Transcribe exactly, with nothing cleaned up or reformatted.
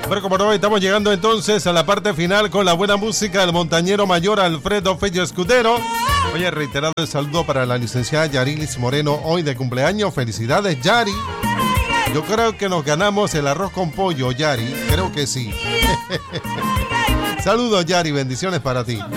Pero como no, estamos llegando entonces a la parte final con la buena música del montañero mayor Alfredo Fello Escudero. Oye, reiterado el saludo para la licenciada Yarilis Moreno, hoy de cumpleaños. Felicidades, Yari. Yo creo que nos ganamos el arroz con pollo, Yari. Creo que sí. Saludos, Yari. Bendiciones para ti.